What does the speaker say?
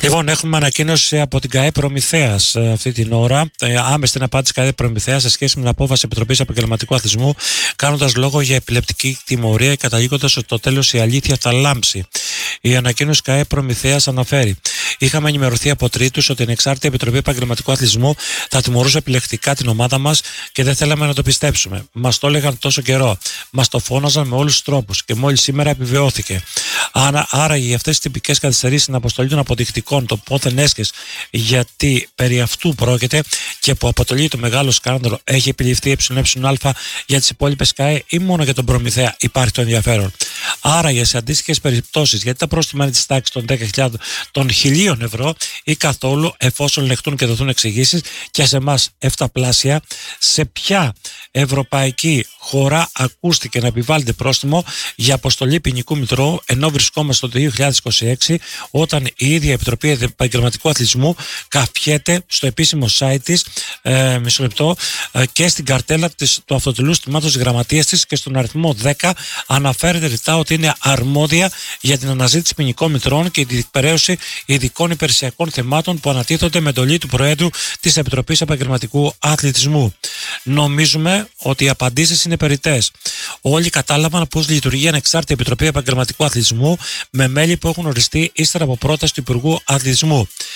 Λοιπόν, έχουμε ανακοίνωση από την ΚΑΕ Προμηθέας αυτή την ώρα. Άμεση την απάντηση ΚΑΕ Προμηθέας σε σχέση με την απόφαση Επιτροπής Επαγγελματικού Αθλητισμού, κάνοντας λόγο για επιλεπτική τιμωρία και καταλήγοντας ότι το τέλος η αλήθεια θα λάμψει. Η ανακοίνωση ΚΑΕ Προμηθέας αναφέρει: είχαμε ενημερωθεί από τρίτους ότι η Ανεξάρτητη Επιτροπή Επαγγελματικού Αθλητισμού θα τιμωρούσε επιλεκτικά την ομάδα μας και δεν θέλαμε να το πιστέψουμε. Μας το έλεγαν τόσο καιρό. Μας το φώναζαν με όλους τους τρόπους και μόλις σήμερα επιβεβαιώθηκε. Άρα για αυτές τις τυπικές καθυστερήσεις στην αποστολή των αποδεικτικών των πόθεν έσχες, γιατί περί αυτού πρόκειται και που αποτελεί το μεγάλο σκάνδαλο, έχει επιληφθεί ΕΑ για τις υπόλοιπες ΚΑΕ ή μόνο για τον Προμηθέα υπάρχει το ενδιαφέρον? Άρα για σε αντίστοιχες περιπτώσεις, γιατί τα πρόστιμα είναι της τάξης των 10.000 των 1.000 ευρώ ή καθόλου, εφόσον λεχτούν και δοθούν εξηγήσεις, και σε εμάς 7πλάσια, σε ποια ευρωπαϊκή χώρα ακούστηκε να επιβάλλεται πρόστιμο για αποστολή ποινικού μητρώου, ενώ βρισκόμαστε στο 2026, όταν η ίδια Επιτροπή Επαγγελματικού Αθλητισμού καφιέται στο επίσημο site της, και στην καρτέλα του αυτοτελούς τμήματος γραμματείας της και στον αριθμό 10 αναφέρεται ρητά ότι είναι αρμόδια για την αναζήτηση ποινικών μητρώων και την διεκπαιρέωση ειδικών υπηρεσιακών θεμάτων που ανατίθονται με εντολή του Προέδρου της Επιτροπής Επαγγελματικού Αθλητισμού. Νομίζουμε ότι οι απαντήσεις είναι περιττές. Όλοι κατάλαβαν πώς λειτουργεί η Ανεξάρτητη Επιτροπή Επαγγελματικού Αθλητισμού με μέλη που έχουν οριστεί ύστερα από πρόταση του Υπουργού Αθλητισμού.